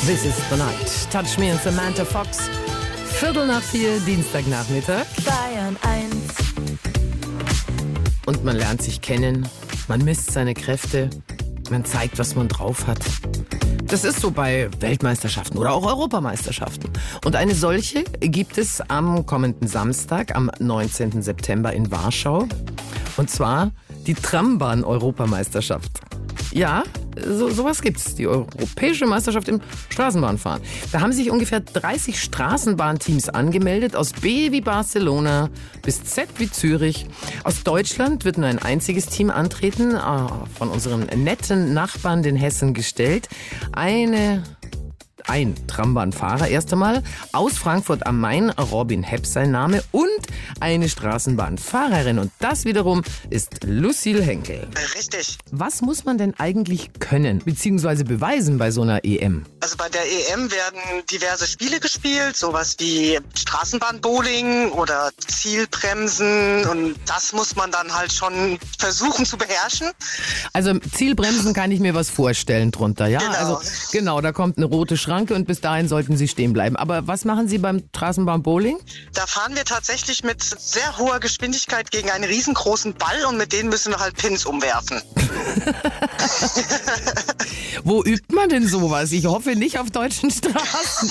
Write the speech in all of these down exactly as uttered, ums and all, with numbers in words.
This is the night. Touch Me and Samantha Fox. Viertel nach vier, Dienstagnachmittag. Bayern eins. Und man lernt sich kennen, man misst seine Kräfte, man zeigt, was man drauf hat. Das ist so bei Weltmeisterschaften oder auch Europameisterschaften. Und eine solche gibt es am kommenden Samstag, am neunzehnten September in Warschau. Und zwar die Trambahn-Europameisterschaft. Ja, so, sowas gibt's. Die Europäische Meisterschaft im Straßenbahnfahren. Da haben sich ungefähr dreißig Straßenbahnteams angemeldet. Aus B wie Barcelona bis Z wie Zürich. Aus Deutschland wird nur ein einziges Team antreten. Von unseren netten Nachbarn, den Hessen, gestellt. Eine... Ein Trambahnfahrer erst einmal, aus Frankfurt am Main, Robin Hepp sein Name, und eine Straßenbahnfahrerin. Und das wiederum ist Lucille Henkel. Richtig. Was muss man denn eigentlich können, beziehungsweise beweisen bei so einer E M? Also bei der E M werden diverse Spiele gespielt, sowas wie Straßenbahnbowling oder Zielbremsen, und das muss man dann halt schon versuchen zu beherrschen. Also Zielbremsen kann ich mir was vorstellen drunter, ja? Genau. Also genau, da kommt eine rote Schranke und bis dahin sollten Sie stehen bleiben. Aber was machen Sie beim Straßenbahnbowling? Da fahren wir tatsächlich mit sehr hoher Geschwindigkeit gegen einen riesengroßen Ball, und mit denen müssen wir halt Pins umwerfen. Wo übt man denn sowas? Ich hoffe nicht auf deutschen Straßen.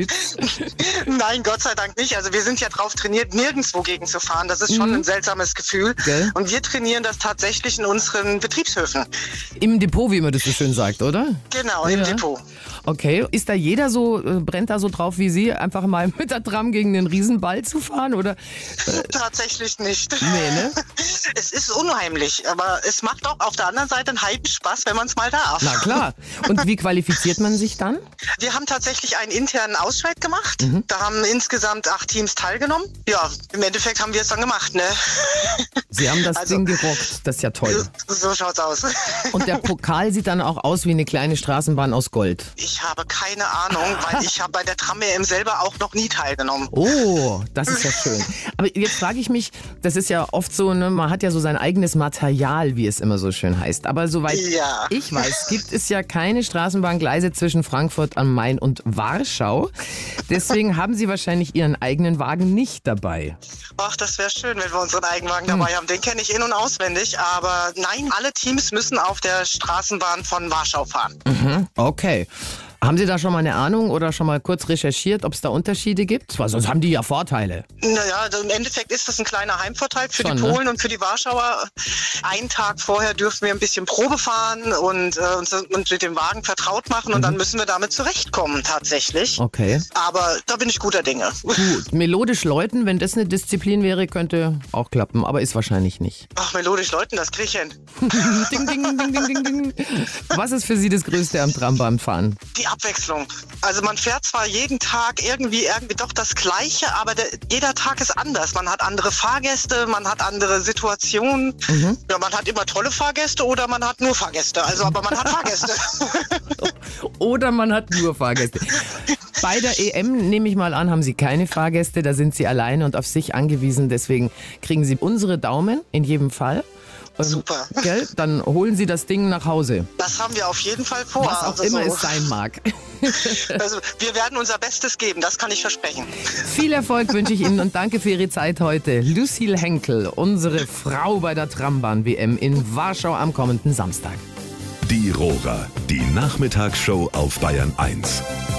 Nein, Gott sei Dank nicht. Also wir sind ja drauf trainiert, nirgendwo gegen zu fahren. Das ist schon Mhm. ein seltsames Gefühl. Gell? Und wir trainieren das tatsächlich in unseren Betriebshöfen. Im Depot, wie man das so schön sagt, oder? Genau, im Ja. Depot. Okay. Ist da jeder so, äh, brennt da so drauf wie Sie, einfach mal mit der Tram gegen den Riesenball zu fahren? Oder? Äh, Tatsächlich nicht. nee, ne? Es ist unheimlich, aber es macht auch auf der anderen Seite einen Heiden Spaß, wenn man es mal darf. Na klar. Und wie qualifiziert man sich dann? Wir haben tatsächlich einen internen Ausscheid gemacht. Mhm. Da haben insgesamt acht Teams teilgenommen. Ja, im Endeffekt haben wir es dann gemacht, ne? Sie haben das Also- Ding gerockt. Das ist ja toll. So schaut's aus. Und der Pokal sieht dann auch aus wie eine kleine Straßenbahn aus Gold. Ich habe keine Ahnung, weil ich habe bei der Tram-E M selber auch noch nie teilgenommen. Oh, das ist ja schön. Aber jetzt frage ich mich, das ist ja oft so, ne, man hat ja so sein eigenes Material, wie es immer so schön heißt. Aber soweit Ja. ich weiß, gibt es ja keine Straßenbahngleise zwischen Frankfurt am Main und Warschau. Deswegen haben Sie wahrscheinlich Ihren eigenen Wagen nicht dabei. Ach, das wäre schön, wenn wir unseren Eigenwagen dabei haben. Den kenne ich in- und auswendig. Aber nein, alle Teams müssen auf der Straßenbahn von Warschau fahren. Mhm, okay. Haben Sie da schon mal eine Ahnung oder schon mal kurz recherchiert, ob es da Unterschiede gibt? Weil sonst haben die ja Vorteile. Naja, also im Endeffekt ist das ein kleiner Heimvorteil für Schon, die ne? Polen und für die Warschauer. Einen Tag vorher dürfen wir ein bisschen Probe fahren und äh, uns, uns mit dem Wagen vertraut machen, und dann müssen wir damit zurechtkommen tatsächlich. Okay. Aber da bin ich guter Dinge. Gut, melodisch läuten, wenn das eine Disziplin wäre, könnte auch klappen, aber ist wahrscheinlich nicht. Ach, melodisch läuten, das krieg ich hin. Ding, ding, ding, ding, ding, ding. Was ist für Sie das Größte am Trambahnfahren? Die Abwechslung. Also man fährt zwar jeden Tag irgendwie irgendwie doch das Gleiche, aber der, jeder Tag ist anders. Man hat andere Fahrgäste, man hat andere Situationen. Mhm. Ja, man hat immer tolle Fahrgäste oder man hat nur Fahrgäste. Also, aber man hat Fahrgäste. Oder man hat nur Fahrgäste. Bei der E M, nehme ich mal an, haben Sie keine Fahrgäste, da sind Sie alleine und auf sich angewiesen. Deswegen kriegen Sie unsere Daumen in jedem Fall. Und, Super. Gell? Dann holen Sie das Ding nach Hause. Das haben wir auf jeden Fall vor. Was auch Also immer so. es sein mag. Also wir werden unser Bestes geben, das kann ich versprechen. Viel Erfolg wünsche ich Ihnen und danke für Ihre Zeit heute. Lucille Henkel, unsere Frau bei der Trambahn-W M in Warschau am kommenden Samstag. Die Rohrer, die Nachmittagsshow auf Bayern eins.